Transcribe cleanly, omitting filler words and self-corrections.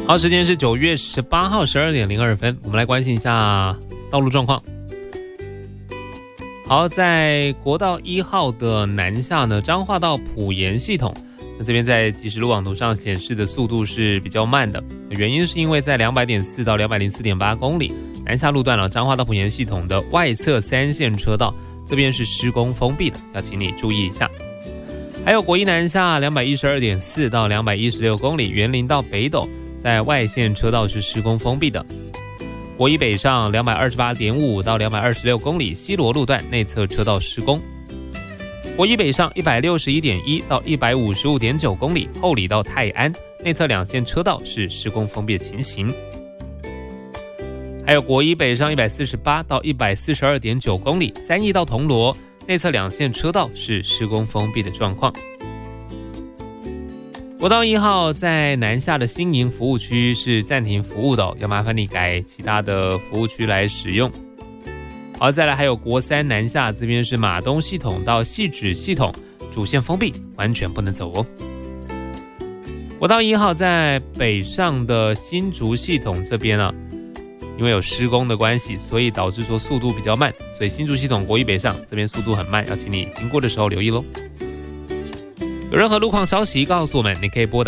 好，时间是9月18号12点02分，我们来关心一下道路状况。好，在国道1号的南下呢，彰化到埔盐系统，那这边在即时路网图上显示的速度是比较慢的，原因是因为在200.4到204.8公里南下路段了，彰化到埔盐系统的外侧3线车道，这边是施工封闭的，要请你注意一下。还有国一南下212.4到216公里，员林到北斗，在外线车道是施工封闭的。国一北上228.5到226公里，西螺路段内侧车道施工。国一北上161.1到155.9公里，后里到泰安，内侧2线车道是施工封闭的情形。还有国一北上148到142.9公里，三义到铜锣，内侧2线车道是施工封闭的状况。国道1号在南下的新营服务区是暂停服务的，要麻烦你改其他的服务区来使用。好，再来还有国3南下，这边是马东系统到汐止系统主线封闭，完全不能走哦。国道1号在北上的新竹系统这边啊，因为有施工的关系，所以导致说速度比较慢，所以新竹系统国一北上这边速度很慢，要请你经过的时候留意咯。有任何路况消息告诉我们，你可以拨打